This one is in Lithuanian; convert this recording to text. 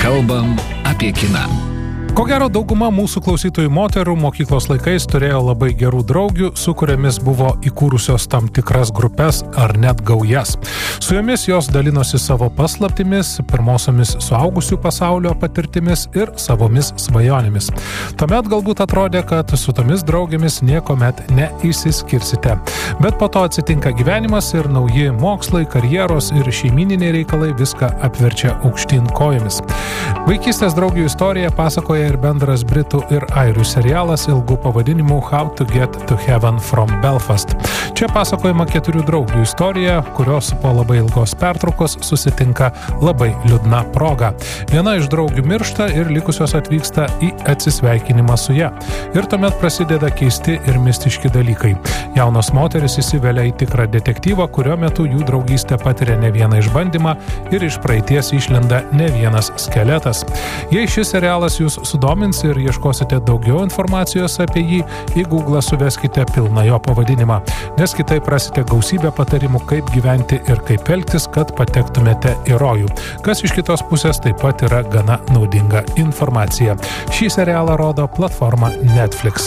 Kalbam apie kiną. Ko gero, dauguma mūsų klausytojų moterų mokyklos laikais turėjo labai gerų draugių, su kuriamis buvo įkūrusios tam tikras grupes ar net gaujas. Su jomis jos dalinosi savo paslaptimis, pirmosiomis suaugusių pasaulio patirtimis ir savomis svajonėmis. Tuomet galbūt atrodė, kad su tomis draugėmis niekuomet neišsiskirsite. Bet po to atsitinka gyvenimas ir nauji mokslai, karjeros ir šeimyniniai reikalai viską apverčia aukštyn kojomis. Vaikystės draugių istorija pasakoja ir bendras britų ir airių serialas ilgu pavadinimu How to Get to Heaven from Belfast. Čia pasakojama 4 draugių istorija, kurios po labai ilgos pertraukos susitinka labai liūdna proga. Viena iš draugių miršta ir likusios atvyksta į atsisveikinimą su ja. Ir tuomet prasideda keisti ir mistiški dalykai. Jaunos moteris įsivelia į tikrą detektyvą, kurio metu jų draugystė patiria ne vieną išbandymą ir iš praeities išlenda ne vienas skeletas. Jei šis serialas jūs sudomins ir ieškosite daugiau informacijos apie jį, į Google suveskite pilną jo pavadinimą, nes kitaip rasite gausybę patarimų, kaip gyventi ir kaip elgtis, kad patektumėte į rojų, kas iš kitos pusės taip pat yra gana naudinga informacija. Šį serialą rodo platforma Netflix.